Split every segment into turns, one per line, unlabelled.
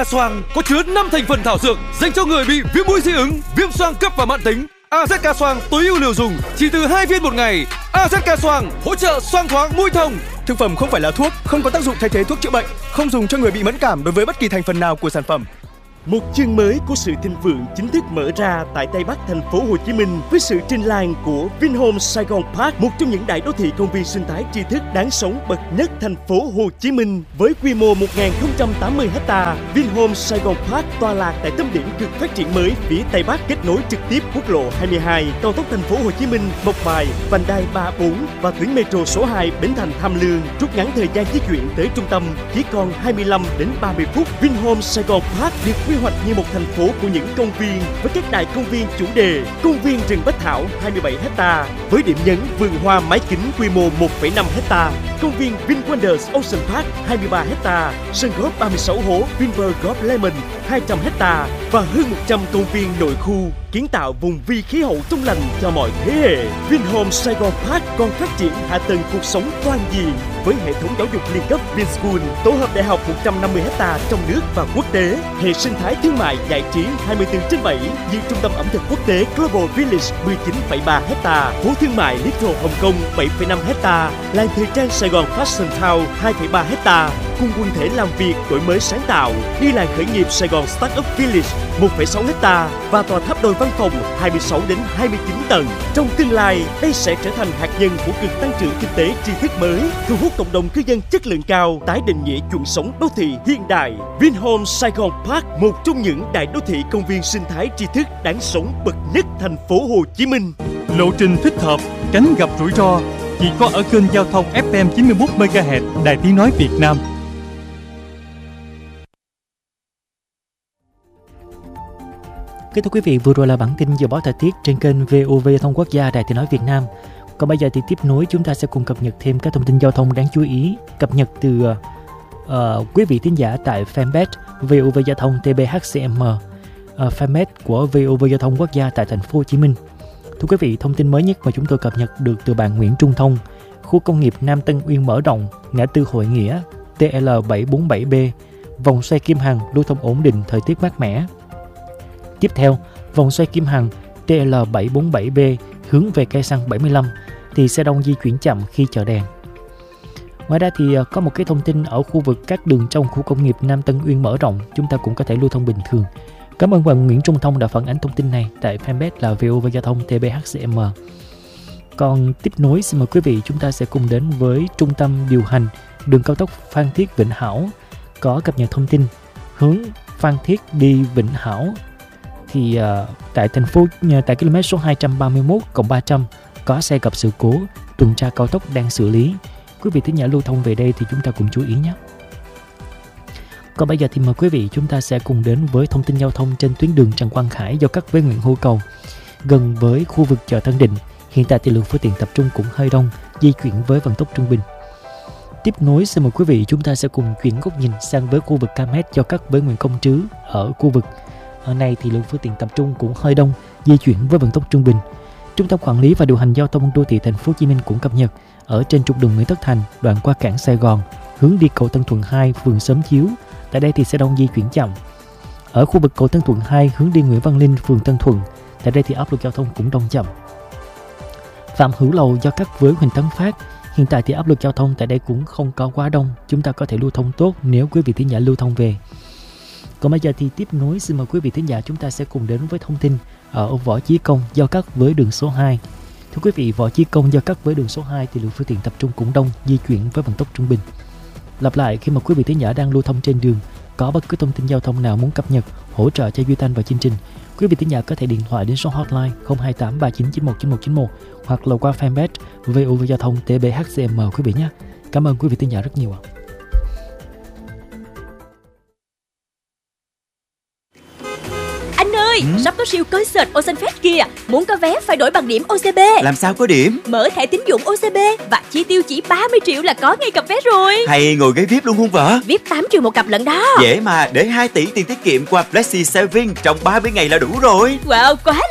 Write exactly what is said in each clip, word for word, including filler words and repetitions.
Xoang có chứa năm thành phần thảo dược dành cho người bị viêm mũi dị ứng, viêm xoang cấp và mãn tính. a zét ca Xoang tối ưu liều dùng chỉ từ hai viên một ngày. a zét ca Xoang hỗ trợ xoang thoáng mũi thông.
Thực phẩm không phải là thuốc, không có tác dụng thay thế thuốc chữa bệnh, không dùng cho người bị mẫn cảm đối với bất kỳ thành phần nào của sản phẩm.
Một chương mới của sự thịnh vượng chính thức mở ra tại Tây Bắc thành phố Hồ Chí Minh với sự trình làng của Vinhomes Saigon Park, một trong những đại đô thị công viên sinh thái tri thức đáng sống bậc nhất thành phố Hồ Chí Minh. Với quy mô một nghìn không trăm tám mươi héc ta, Vinhomes Saigon Park tọa lạc tại tâm điểm cực phát triển mới phía Tây Bắc, kết nối trực tiếp quốc lộ hai mươi hai, cao tốc thành phố Hồ Chí Minh, Mộc Bài, vành đai ba bốn và tuyến metro số hai Bến Thành Tham Lương, rút ngắn thời gian di chuyển tới trung tâm chỉ còn hai mươi lăm đến ba mươi phút. Vinhomes Saigon Park được quy hoạch như một thành phố của những công viên với các đại công viên chủ đề. Công viên rừng Bách Thảo hai mươi bảy héc ta với điểm nhấn vườn hoa mái kính quy mô một phẩy năm héc ta. Công viên VinWonders Ocean Park hai mươi ba héc ta, sân golf ba mươi sáu hố Vinpearl Golf Lemon hai trăm héc ta và hơn một trăm công viên nội khu, kiến tạo vùng vi khí hậu trong lành cho mọi thế hệ. Vinhomes Saigon Park còn phát triển hạ tầng cuộc sống toàn diện với hệ thống giáo dục liên cấp Vinschool, tổ hợp đại học một trăm năm mươi héc ta trong nước và quốc tế, hệ sinh thái thương mại giải trí hai mươi bốn trên bảy như trung tâm ẩm thực quốc tế Global Village mười chín phẩy ba héc ta, phố thương mại Little Hồng Kông bảy phẩy năm héc ta, làng thời trang Sài Gòn Fashion Town hai phẩy ba héc ta, cùng quần thể làm việc đổi mới sáng tạo như làng khởi nghiệp Sài Gòn Startup Village một phẩy sáu héc ta và tòa tháp đôi văn phòng hai mươi sáu đến hai mươi chín tầng. Trong tương lai, đây sẽ trở thành hạt nhân của cực tăng trưởng kinh tế tri thức mới, thu hút cộng đồng cư dân chất lượng cao, tái định nghĩa chuẩn sống đô thị hiện đại. Vinhomes Saigon Park, một trong những đại đô thị công viên sinh thái tri thức đáng sống bậc nhất thành phố Hồ Chí Minh.
Lộ trình thích hợp, tránh gặp rủi ro chỉ có ở kênh giao thông ép em chín mươi mốt mê ga héc Đài Tiếng nói Việt Nam.
Kính thưa quý vị, vừa rồi là bản tin dự báo thời tiết trên kênh vê o vê Giao thông Quốc gia Đài Tiếng nói Việt Nam. Còn bây giờ thì tiếp nối chúng ta sẽ cùng cập nhật thêm các thông tin giao thông đáng chú ý cập nhật từ uh, quý vị thính giả tại fanpage vê o vê Giao thông tê bê hát xê em, uh, fanpage của vê o vê Giao thông Quốc gia tại thành phố Hồ Chí Minh. Thưa quý vị, thông tin mới nhất mà chúng tôi cập nhật được từ bạn Nguyễn Trung Thông. Khu công nghiệp Nam Tân Uyên mở rộng, ngã tư Hội Nghĩa, T L bảy bốn bảy B, vòng xoay Kim Hằng lưu thông ổn định, thời tiết mát mẻ. Tiếp theo, vòng xoay Kim Hằng T L bảy bốn bảy B hướng về cây xăng bảy mươi lăm thì xe đông di chuyển chậm khi chờ đèn. Ngoài ra thì có một cái thông tin ở khu vực các đường trong khu công nghiệp Nam Tân Uyên mở rộng, chúng ta cũng có thể lưu thông bình thường. Cảm ơn bạn Nguyễn Trung Thông đã phản ánh thông tin này tại fanpage là vê o vê Giao thông tê bê hát xê em. Còn tiếp nối, xin mời quý vị chúng ta sẽ cùng đến với trung tâm điều hành đường cao tốc Phan Thiết Vĩnh Hảo có cập nhật thông tin hướng Phan Thiết đi Vĩnh Hảo. Thì uh, tại thành phố tại km số hai trăm ba mươi mốt cộng ba trăm có xe gặp sự cố, tuần tra cao tốc đang xử lý. Quý vị thính giả lưu thông về đây thì chúng ta cùng chú ý nhé. Còn bây giờ thì mời quý vị chúng ta sẽ cùng đến với thông tin giao thông trên tuyến đường Trần Quang Khải do cắt với Nguyễn Hữu Cầu gần với khu vực chợ Tân Định. Hiện tại thì lượng phương tiện tập trung cũng hơi đông, di chuyển với vận tốc trung bình. Tiếp nối, xin mời quý vị chúng ta sẽ cùng chuyển góc nhìn sang với khu vực Cam-Met do cắt với Nguyễn Công Trứ. Ở khu vực ở này thì lượng phương tiện tập trung cũng hơi đông, di chuyển với vận tốc trung bình. Trung tâm quản lý và điều hành giao thông đô thị thành phố Hồ Chí Minh cũng cập nhật ở trên trục đường Nguyễn Tất Thành, đoạn qua cảng Sài Gòn, hướng đi cầu Tân Thuận hai, phường Xóm Chiếu. Tại đây thì xe đông di chuyển chậm. Ở khu vực cầu Tân Thuận hai hướng đi Nguyễn Văn Linh, phường Tân Thuận. Tại đây thì áp lực giao thông cũng đông chậm. Phạm Hữu Lầu giao cắt với Huỳnh Tấn Phát. Hiện tại thì áp lực giao thông tại đây cũng không có quá đông, chúng ta có thể lưu thông tốt nếu quý vị thính giả lưu thông về. Còn bây giờ thì tiếp nối, xin mời quý vị thính giả chúng ta sẽ cùng đến với thông tin ở Võ Chí Công giao cắt với đường số hai. Thưa quý vị, Võ Chí Công giao cắt với đường số hai thì lượng phương tiện tập trung cũng đông, di chuyển với vận tốc trung bình. Lặp lại, khi mà quý vị thính giả đang lưu thông trên đường, có bất cứ thông tin giao thông nào muốn cập nhật, hỗ trợ cho Duy Thanh và chương trình, quý vị thính giả có thể điện thoại đến số hotline không hai tám ba chín chín một chín một chín một hoặc là qua fanpage vê o vê Giao thông tê bê hát xê em quý vị nhé. Cảm ơn quý vị thính giả rất nhiều ạ.
Anh ơi, ừ? Sắp có siêu concert Ocean Fest kìa. Muốn có vé phải đổi bằng điểm ô xê bê.
Làm sao có điểm?
Mở thẻ tín dụng ô xê bê và chi tiêu chỉ ba mươi triệu là có ngay cặp vé rồi.
Hay ngồi ghế vi ai pi luôn không vợ?
vi ai pi tám triệu một cặp lận đó.
Dễ mà, để hai tỷ tiền tiết kiệm qua Flexi Saving trong ba mươi ngày là đủ rồi.
Wow, quá lời.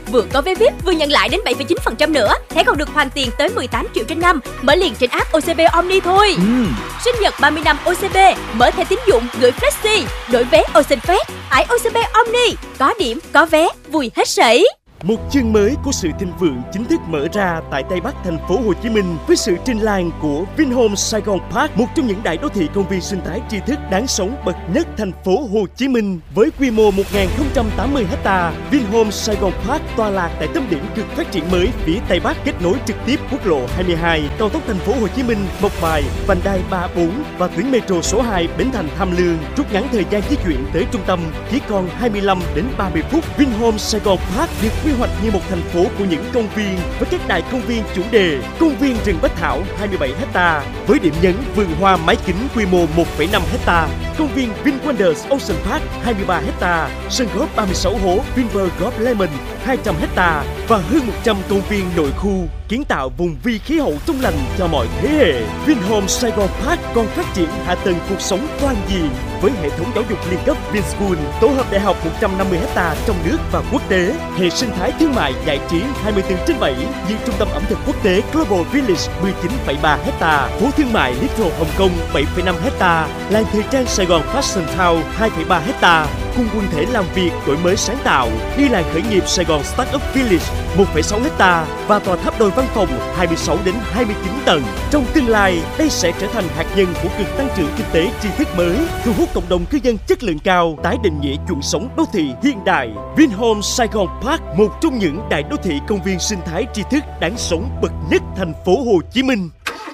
Vừa có vé vi ai pi vừa nhận lại đến bảy phẩy chín phần trăm nữa. Thẻ còn được hoàn tiền tới mười tám triệu trên năm. Mở liền trên app ô xê bê Omni thôi.
Ừ.
Sinh nhật ba mươi năm ô xê bê, mở thẻ tín dụng gửi Flexi, đổi vé Ocean Fest, tải ô xê bê Omni, có điểm, có vé, vui hết sảy.
Một chương mới của sự thịnh vượng chính thức mở ra tại Tây Bắc thành phố Hồ Chí Minh với sự trình làng của Vinhome Saigon Park, một trong những đại đô thị công viên sinh thái tri thức đáng sống bậc nhất thành phố Hồ Chí Minh. Với quy mô một nghìn không trăm tám mươi ha, Vinhome Saigon Park tọa lạc tại tâm điểm cực phát triển mới phía Tây Bắc, kết nối trực tiếp quốc lộ hai mươi hai, cao tốc thành phố Hồ Chí Minh, Mộc Bài, vành đai ba bốn và tuyến metro số hai Bến Thành Tham Lương, rút ngắn thời gian di chuyển tới trung tâm chỉ còn hai mươi lăm đến ba mươi phút. Vinhome Saigon Park được quy hoạch như một thành phố của những công viên với các đại công viên chủ đề. Công viên rừng Bách Thảo hai mươi bảy ha với điểm nhấn vườn hoa mái kính quy mô một phẩy năm ha. Công viên VinWonders Ocean Park hai mươi ba ha, sân golf ba mươi sáu hố Vinpearl Golf Lemon hai trăm ha và hơn một trăm công viên nội khu, kiến tạo vùng vi khí hậu trong lành cho mọi thế hệ. Vinhome Saigon Park còn phát triển hạ tầng cuộc sống toàn diện với hệ thống giáo dục liên cấp Vinschool, tổ hợp đại học một trăm năm mươi ha trong nước và quốc tế, hệ sinh thái thương mại giải trí hai mươi bốn trên bảy như trung tâm ẩm thực quốc tế Global Village mười chín phẩy ba ha, phố thương mại Little Hồng Kông bảy phẩy năm ha, làng thời trang Sài Gòn Fashion Town hai phẩy ba ha, cùng quần thể làm việc đổi mới sáng tạo như làng khởi nghiệp Sài Gòn Startup Village một phẩy sáu ha và tòa tháp đôi văn phòng hai mươi sáu đến hai mươi chín tầng. Trong tương lai, đây sẽ trở thành hạt nhân của cực tăng trưởng kinh tế tri thức mới, thu hút cộng đồng cư dân chất lượng cao, tái định nghĩa chuẩn sống đô thị hiện đại. Vinhome Saigon Park, một trong những đại đô thị công viên sinh thái tri thức đáng sống bậc nhất thành phố Hồ Chí Minh.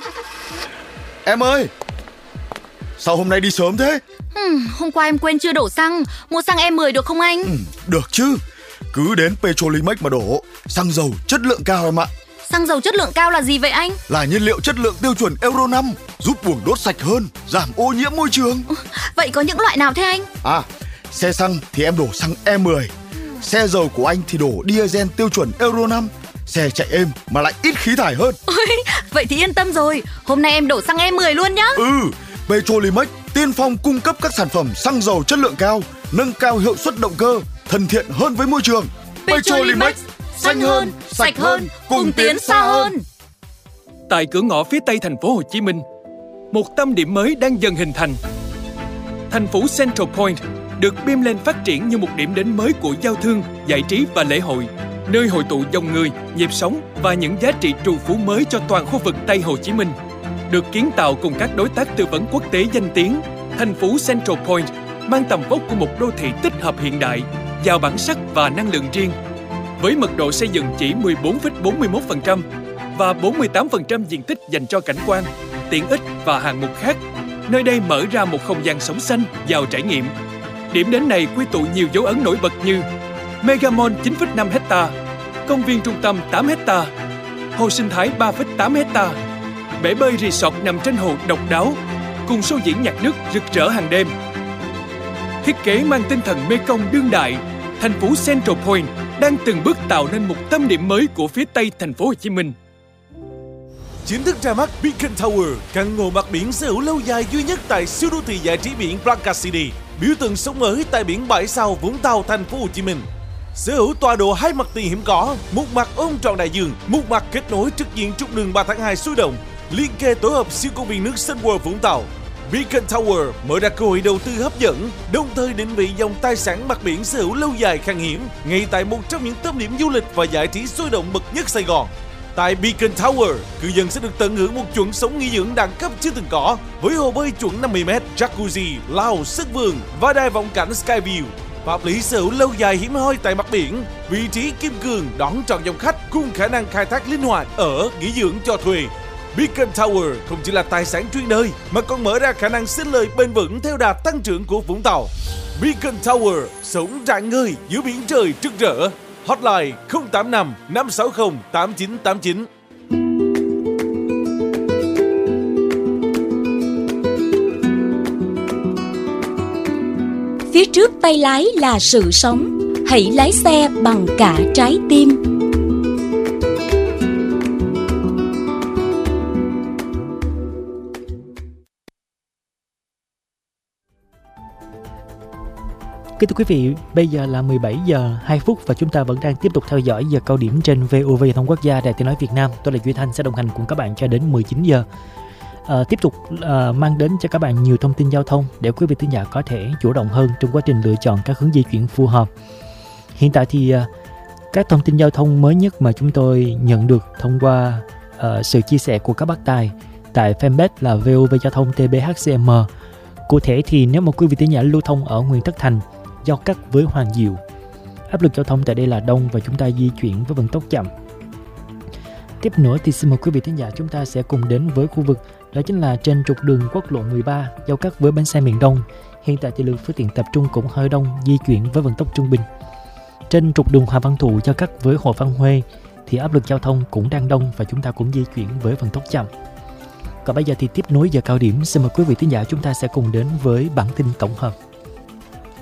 Em ơi, sao hôm nay đi sớm thế?
Ừ, hôm qua em quên chưa đổ xăng, mua xăng E mười được không anh?
Ừ, được chứ, cứ đến Petrolimex mà đổ, xăng dầu chất lượng cao em ạ.
Xăng dầu chất lượng cao là gì vậy anh?
Là nhiên liệu chất lượng tiêu chuẩn Euro năm, giúp buồng đốt sạch hơn, giảm ô nhiễm môi trường.
Vậy có những loại nào thế anh?
À, xe xăng thì em đổ xăng E mười, xe dầu của anh thì đổ diesel tiêu chuẩn Euro năm, xe chạy êm mà lại ít khí thải hơn.
Ôi, vậy thì yên tâm rồi, hôm nay em đổ xăng E mười luôn nhá.
Ừ, Petrolimex tiên phong cung cấp các sản phẩm xăng dầu chất lượng cao, nâng cao hiệu suất động cơ, thân thiện hơn với môi trường.
Petrolimex, xanh hơn, sạch hơn, cùng tiến xa hơn.
Tại cửa ngõ phía tây thành phố Hồ Chí Minh, một tâm điểm mới đang dần hình thành. Thành phố Central Point được bim lên phát triển như một điểm đến mới của giao thương, giải trí và lễ hội, nơi hội tụ dòng người, nhịp sống và những giá trị trù phú mới cho toàn khu vực Tây Hồ Chí Minh. Được kiến tạo cùng các đối tác tư vấn quốc tế danh tiếng, thành phố Central Point mang tầm vóc của một đô thị tích hợp hiện đại, giàu bản sắc và năng lượng riêng. Với mật độ xây dựng chỉ mười bốn phẩy bốn mươi mốt phần trăm và bốn mươi tám phần trăm diện tích dành cho cảnh quan, tiện ích và hạng mục khác, nơi đây mở ra một không gian sống xanh, giàu trải nghiệm. Điểm đến này quy tụ nhiều dấu ấn nổi bật như Mega Mall chín phẩy năm ha, công viên trung tâm tám ha, hồ sinh thái ba phẩy tám ha, bể bơi resort nằm trên hồ độc đáo, cùng show diễn nhạc nước rực rỡ hàng đêm. Thiết kế mang tinh thần Mekong đương đại, thành phố Central Point đang từng bước tạo nên một tâm điểm mới của phía Tây thành phố Hồ Chí Minh.
Chính thức ra mắt Beacon Tower, căn hộ mặt biển sở hữu lâu dài duy nhất tại siêu đô thị giải trí biển Blanca City, biểu tượng sống mới tại biển bãi sau Vũng Tàu, thành phố Hồ Chí Minh. Sở hữu tọa độ hai mặt tiền hiểm có, một mặt ôm trọn đại dương, một mặt kết nối trực diện trục đường ba tháng hai sôi động, liên kề tổ hợp siêu công viên nước Sun World Vũng Tàu. Beacon Tower mở ra cơ hội đầu tư hấp dẫn, đồng thời định vị dòng tài sản mặt biển sở hữu lâu dài khan hiếm ngay tại một trong những tâm điểm du lịch và giải trí sôi động bậc nhất Sài Gòn. Tại Beacon Tower, cư dân sẽ được tận hưởng một chuẩn sống nghỉ dưỡng đẳng cấp chưa từng có, với hồ bơi chuẩn năm mươi mét, jacuzzi, lao, sức vườn và đài vọng cảnh Skyview. Pháp lý sở hữu lâu dài hiếm hoi tại mặt biển, vị trí kim cương đón trọn dòng khách cùng khả năng khai thác linh hoạt ở nghỉ dưỡng cho thuê. Beacon Tower không chỉ là tài sản chuyên đời mà còn mở ra khả năng sinh lời bền vững theo đà tăng trưởng của Vũng Tàu. Beacon Tower sống rạng ngời giữa biển trời rực rỡ. Hotline không tám năm năm sáu không tám chín tám chín.
Phía trước tay lái là sự sống, hãy lái xe bằng cả trái tim.
Kính thưa quý vị, bây giờ là mười bảy giờ hai phút và chúng ta vẫn đang tiếp tục theo dõi giờ cao điểm trên vê o vê Giao thông Quốc gia Đài Tiếng nói Việt Nam. Tôi là Duy Thanh sẽ đồng hành cùng các bạn cho đến mười chín giờ. À, tiếp tục à, mang đến cho các bạn nhiều thông tin giao thông để quý vị thính giả có thể chủ động hơn trong quá trình lựa chọn các hướng di chuyển phù hợp. Hiện tại thì à, các thông tin giao thông mới nhất mà chúng tôi nhận được thông qua à, sự chia sẻ của các bác tài tại fanpage là vê o vê Giao thông tê bê hát xê em. Cụ thể thì nếu mà quý vị thính giả lưu thông ở Nguyễn Tất Thành giao cắt với Hoàng Diệu, áp lực giao thông tại đây là đông và chúng ta di chuyển với vận tốc chậm. Tiếp nữa thì xin mời quý vị thính giả chúng ta sẽ cùng đến với khu vực đó chính là trên trục đường quốc lộ mười ba giao cắt với bến xe miền Đông. Hiện tại thì lượng phương tiện tập trung cũng hơi đông, di chuyển với vận tốc trung bình. Trên trục đường Hoàng Văn Thụ giao cắt với Hồ Văn Huê thì áp lực giao thông cũng đang đông và chúng ta cũng di chuyển với vận tốc chậm. Còn bây giờ thì tiếp nối giờ cao điểm, xin mời quý vị thính giả chúng ta sẽ cùng đến với bản tin tổng hợp.